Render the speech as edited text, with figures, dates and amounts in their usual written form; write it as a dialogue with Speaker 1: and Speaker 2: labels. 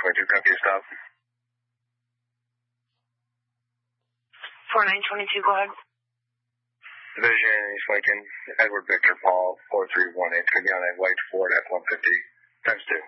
Speaker 1: 4922, copy a stop.
Speaker 2: 4922, go ahead.
Speaker 1: Division, East Lincoln, Edward Victor Paul, 4318, could be on a white Ford F-150, times 2.